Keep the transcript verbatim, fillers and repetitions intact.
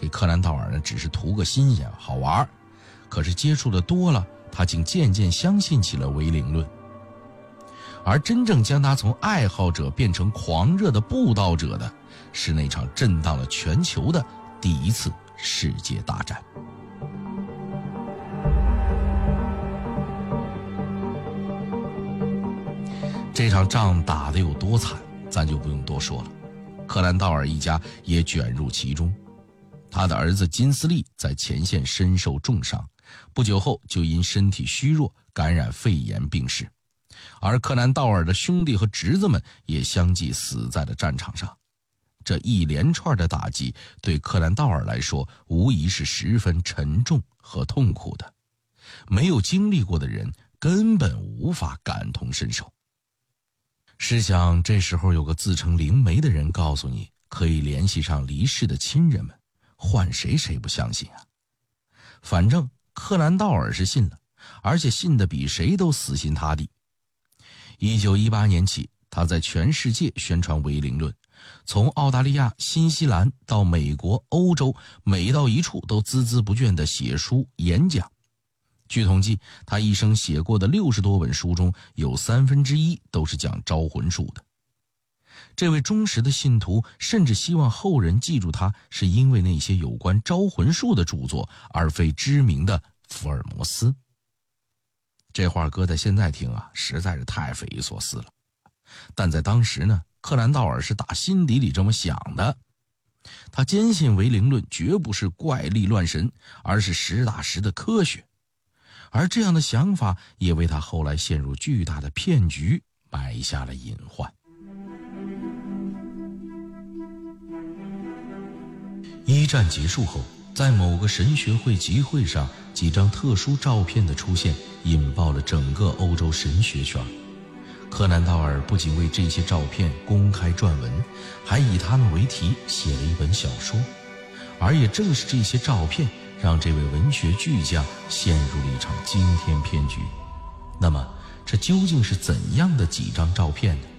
柯南道尔呢只是图个新鲜好玩，可是接触的多了，他竟渐渐相信起了唯灵论。而真正将他从爱好者变成狂热的布道者的，是那场震荡了全球的第一次世界大战。这场仗打得有多惨，咱就不用多说了。柯南道尔一家也卷入其中，他的儿子金斯利在前线身受重伤，不久后就因身体虚弱感染肺炎病逝。而柯南道尔的兄弟和侄子们也相继死在了战场上。这一连串的打击对柯南道尔来说无疑是十分沉重和痛苦的，没有经历过的人根本无法感同身受。试想这时候有个自称灵媒的人告诉你可以联系上离世的亲人们，换谁谁不相信啊？反正柯南道尔是信了，而且信得比谁都死心塌地。一九一八年起，他在全世界宣传唯灵论，从澳大利亚、新西兰到美国、欧洲，每到一处都孜孜不倦地写书演讲。据统计，他一生写过的六十多本书中，有三分之一都是讲招魂术的。这位忠实的信徒甚至希望后人记住他是因为那些有关招魂术的著作，而非知名的福尔摩斯。这话搁在现在听啊，实在是太匪夷所思了。但在当时呢，柯南道尔是打心底里这么想的。他坚信唯灵论绝不是怪力乱神，而是实打实的科学。而这样的想法也为他后来陷入巨大的骗局埋下了隐患。一战结束后，在某个神学会集会上，几张特殊照片的出现引爆了整个欧洲神学圈。柯南道尔不仅为这些照片公开撰文，还以他们为题写了一本小说。而也正是这些照片让这位文学巨匠陷入了一场惊天骗局。那么这究竟是怎样的几张照片呢？